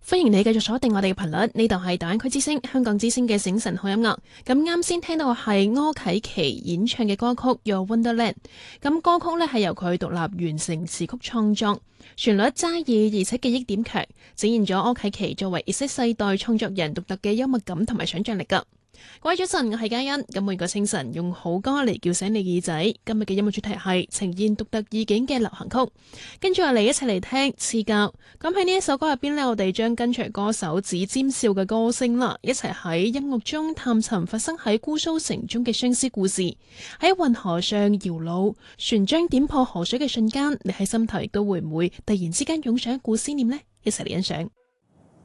歡迎你繼續鎖定我哋嘅頻率，呢度係大灣區之聲、香港之聲嘅醒神好音樂。咁啱先聽到係柯啟琪演唱嘅歌曲《Your Wonderland》。咁歌曲呢係由佢獨立完成詞曲創作，旋律齋意而且記憶點強，展現咗柯啟琪作為 Z 世代創作人獨特嘅幽默感同埋想像力㗎。各位早晨，我係嘉欣。咁每個清晨用好歌嚟叫醒你耳仔。今日嘅音樂主題係呈現獨特意境嘅流行曲。跟住我哋一齊嚟聽賜教。咁喺呢一首歌入邊呢，我哋將跟隨歌手指尖笑嘅歌聲啦，一齊喺音樂中探尋發生喺姑蘇城中嘅相思故事。喺運河上搖橹，船將點破河水嘅瞬間，你喺心頭亦都會唔會突然之間湧上一股思念呢？一齊嚟欣賞。